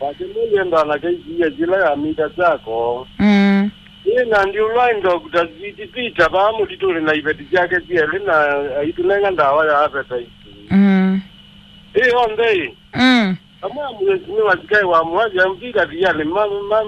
Bakimuli ndo anakaisia jila ya mida zako. Ina ndio ndo kutazipita bamu titule na ibeti jake pia lina itulenga ndawa ya appetite. Onde. Kama mwezi wa sikai wa mwaja mpika diale mama